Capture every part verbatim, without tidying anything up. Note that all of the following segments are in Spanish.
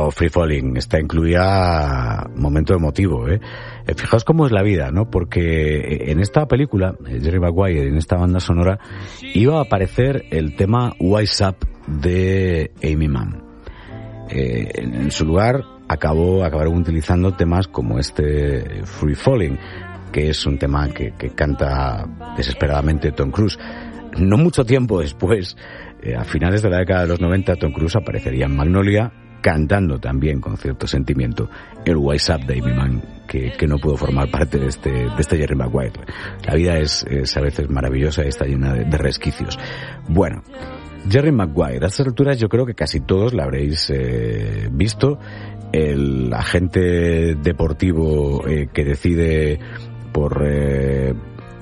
bueno, Free Falling está incluida momento emotivo, ¿eh? eh fijaos cómo es la vida, ¿no? Porque en esta película, Jerry Maguire, en esta banda sonora, iba a aparecer el tema Wise Up de Amy Mann. Eh, en su lugar acabó acabaron utilizando temas como este Free Falling, que es un tema que, que canta desesperadamente Tom Cruise. No mucho tiempo después, eh, a finales de la década de los noventa, Tom Cruise aparecería en Magnolia cantando también con cierto sentimiento el Wise Up de Amy Mann, que, que no pudo formar parte de este, de este Jerry Maguire. La vida es, es a veces maravillosa y está llena de, de resquicios. Bueno, Jerry Maguire, a estas alturas yo creo que casi todos la habréis eh, visto. El agente deportivo eh, que decide por, eh,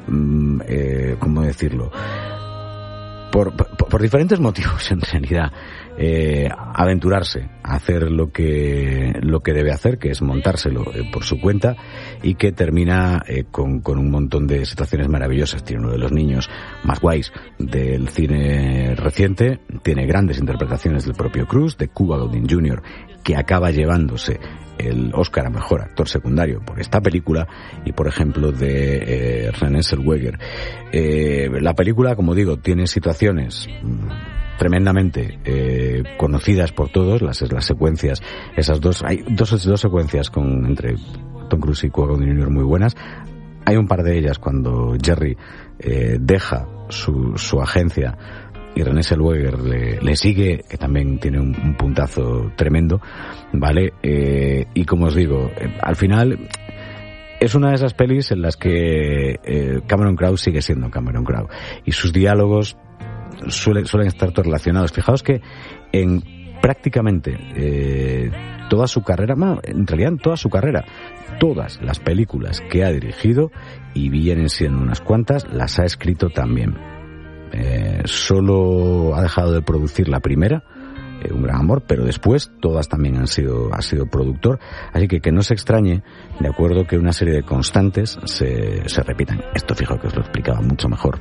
eh, ¿cómo decirlo? Por, por, por diferentes motivos, en realidad, eh, aventurarse a hacer lo que lo que debe hacer, que es montárselo eh, por su cuenta, y que termina eh, con, con un montón de situaciones maravillosas. Tiene uno de los niños más guays del cine reciente, tiene grandes interpretaciones del propio Cruise, de Cuba Gooding junior, que acaba llevándose el Oscar a Mejor Actor Secundario por esta película, y por ejemplo de eh, René Zellweger. Eh, la película, como digo, tiene situaciones mmm, tremendamente eh, conocidas por todos, las, las secuencias, esas dos, hay dos, dos secuencias con entre Tom Cruise y Cuba Gooding junior muy buenas. Hay un par de ellas cuando Jerry eh, deja su, su agencia y René Zellweger le, le sigue, que también tiene un, un puntazo tremendo, ¿vale? Eh, y como os digo, eh, al final es una de esas pelis en las que eh, Cameron Crowe sigue siendo Cameron Crowe, y sus diálogos suelen, suelen estar todos relacionados. Fijaos que en prácticamente eh, toda su carrera, no, en realidad en toda su carrera, todas las películas que ha dirigido, y vienen siendo unas cuantas, las ha escrito también. Eh, solo ha dejado de producir la primera, eh, Un Gran Amor, pero después todas también han sido ha sido productor, así que que no se extrañe, de acuerdo, que una serie de constantes se, se repitan. Esto fijo que os lo explicaba mucho mejor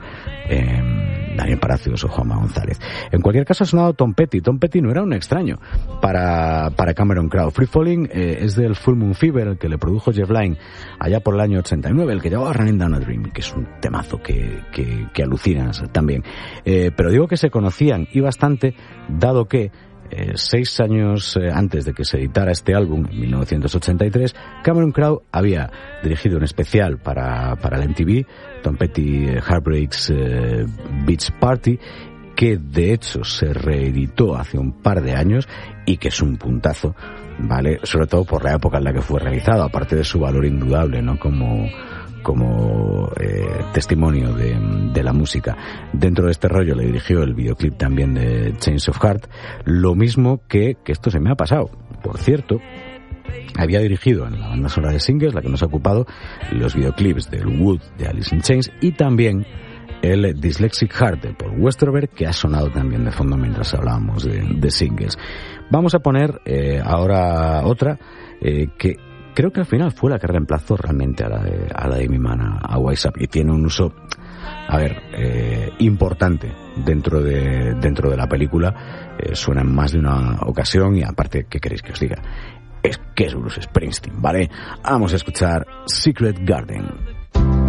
eh, Daniel Palacios o Juanma González. En cualquier caso ha sonado Tom Petty. Tom Petty no era un extraño para, para Cameron Crowe. Free Falling eh, es del Full Moon Fever, el que le produjo Jeff Lynne allá por el año ochenta y nueve, el que llevaba Running Down a Dream, que es un temazo que, que, que alucinas también. Eh, pero digo que se conocían, y bastante, dado que Eh, seis años eh, antes de que se editara este álbum, en mil novecientos ochenta y tres, Cameron Crowe había dirigido un especial para, para la M T V, Tom Petty Heartbreaks eh, Beach Party, que de hecho se reeditó hace un par de años y que es un puntazo, ¿vale? Sobre todo por la época en la que fue realizado, aparte de su valor indudable, ¿no? Como como eh, testimonio de, de la música. Dentro de este rollo le dirigió el videoclip también de Chains of Heart, lo mismo que, que esto se me ha pasado, por cierto, había dirigido en la banda sonora de Singles, la que nos ha ocupado, los videoclips del Wood de Alice in Chains, y también el Dyslexic Heart de Paul Westerberg, que ha sonado también de fondo mientras hablábamos de, de Singles. Vamos a poner eh, ahora otra eh, que creo que al final fue la que reemplazó realmente a la de, a la de Amy Mann, a, a Wise Up, y tiene un uso, a ver, eh, importante dentro de dentro de la película. Eh, suena en más de una ocasión, y aparte, ¿qué queréis que os diga? Es que es Bruce Springsteen, ¿vale? Vamos a escuchar Secret Garden.